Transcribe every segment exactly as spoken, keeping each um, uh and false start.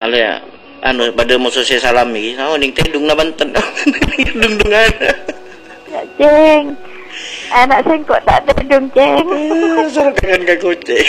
ya anu pada mau saya salam iki. Oh ning teh dung na Banten. Dung-dungan. Ya, Ceng. Anak saya kok tak tedung, Ceng. Suruh kangen ka kucing.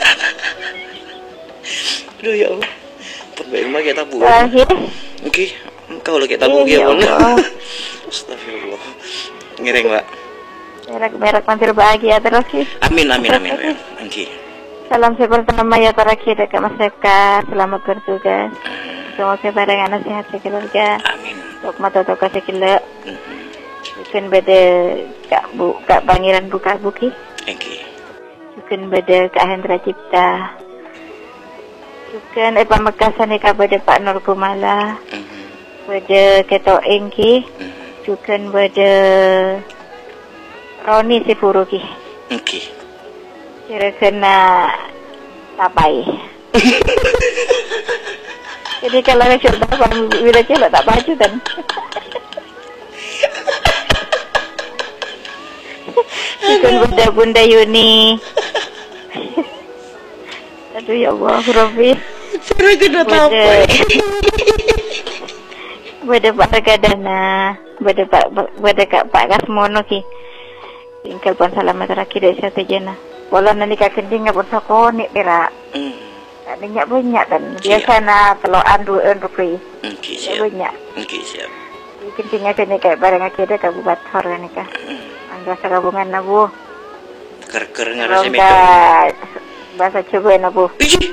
Aduh ya Allah. Perbaik mah kita bu. Terakhir. Oke, kau lagi tabu Ya ya Allah. Astagfirullah. Ngiring, Pak. Merak-merak mampir bahagia terus sih. Amin amin amin. Oke. Salam seperti nama ya terakhir dekat masyarakat. Selamat bertugas. Semoga barang anak sehat sekeluarga. Amin. Tok mata tok sekele. Bukan beda kak bu kak Pangeran buka buki. Oke. Bukan beda kak Hendra Cipta. Bukan eh pamekasan kak beda Pak Nur Kumala. Beda Keto Engki. Bukan beda Roni Sifuruki. Oke. Kira kena tapai. Jadi kalau sudah bila celak tak baju kan. Bukan bunda-bunda Yuni. Aduh ya Allah, Robi. Suruh kena tapai. Beda Pak Regadana, beda Pak beda Kak Pak Kasmono ki. Tinggal pun selamat terakhir dari satu jena. Walau nanti kak kencing nggak pun sakonik berak. Banyak banyak kan. Biasa na teloan dua rupiah. Oke siap. Banyak. Oke siap. Kencingnya kini kayak barang akhirnya kabupaten kan nih kak. Angga gabungan nabu. Ker-ker ngarasi meto. Bahasa coba nabu.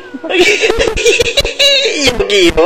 Iya begitu.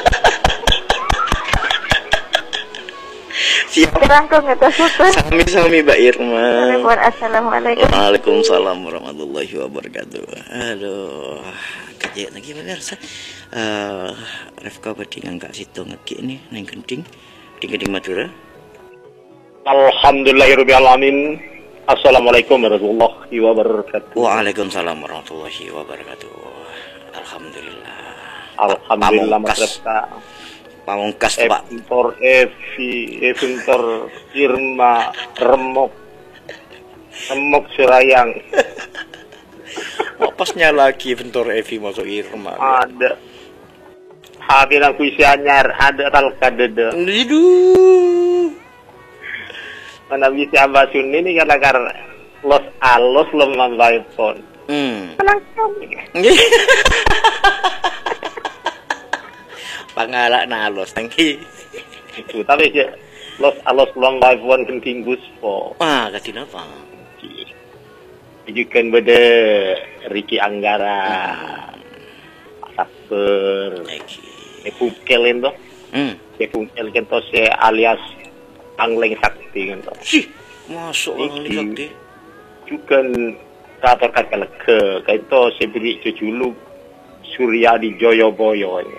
Siap. Terangkong atas foto. Sami-sami Mbak Irma. Assalamualaikum. Waalaikumsalam warahmatullahi wabarakatuh. Aduh, kerja lagi benar sa. Uh, Refka badi ngangkat situ ngeki ini neng kenting di Keding Madura. Alhamdulillahirabbil alamin. Assalamualaikum warahmatullahi wabarakatuh. Waalaikumsalam warahmatullahi wabarakatuh. Alhamdulillah. Alhamdulillah Mas Refka. Pamungkas tuh Pak. Eventor Evi, Eventor Irma, Remok, Remok Serayang. Oh, pasnya lagi Eventor Evi masuk Irma. Ada. Habis aku isi anyar, ada talka dede. Aduh. Mana bisa abasun ini gara-gara los alos lemah iPhone. Hmm. Langsung. Pangalak na alos tangki. Itu tapi ya los alos long live one kenting gus po. Ah, kasih apa? Tujukan pada Ricky Anggara, Saper, Epungkel itu, Epungkel itu se alias Angleng Sakti itu. Sih, masuk Angleng Sakti. Juga kator kakak ke, itu seberi cuculu Surya di Joyoboyo ini.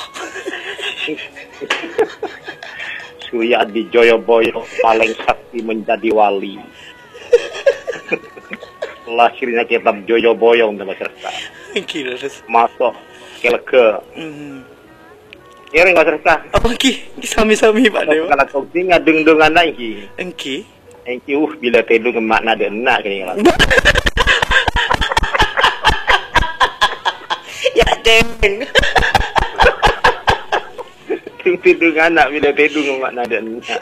Surya di Joyoboyo paling sakti menjadi wali. Lahirnya kitab Joyoboyo untuk masyarakat. Masuk keleke. Ini masyarakat. Apa ki? Sami-sami Pak Dewa. Kalau kau tinggal deng-dengan lagi. Engki. Engki uh bila tedung makna ada enak kini lah. Ya deng. Tidung anak bila tidung makna ada enak.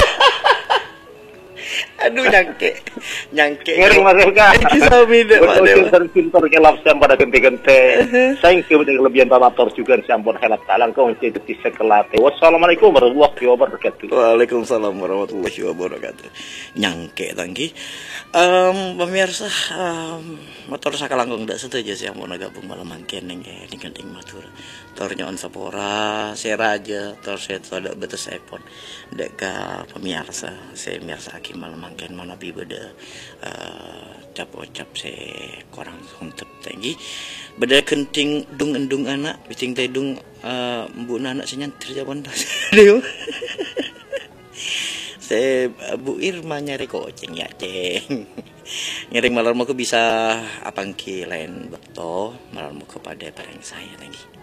Aduh nyangke, nyangke. Ngering Mas Eka. Sami deh Pak Dewa. Pintar kelap pada gente-gente. Saya ingin kelebihan donatur juga sampun helat talang kau jadi sekelate. Wassalamualaikum warahmatullahi wabarakatuh. Waalaikumsalam warahmatullahi wabarakatuh. Nyangke tangki. Um, pemirsa, um, motor sakalangkung tidak setuju sih mau gabung malam mangken neng kayak di Keding Madura. Tornya on sapora, saya raja, tor saya tidak betul iPhone. Deka pemirsa, saya pemirsa aki malam mangken mana bi beda uh, cap cap saya kurang untuk tinggi. Beda kenting dung endung anak, biting tedung uh, bu anak saya nyantir jawaban dah. Saya Bu Irma nyari kucing ya ceng. Nyari malam aku bisa apangki lain betul malam aku pada bareng saya lagi.